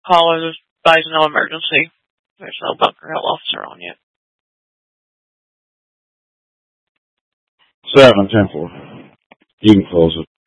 caller. There's no emergency. There's no Bunker Hill officer on yet. 7-10-4. You can close it.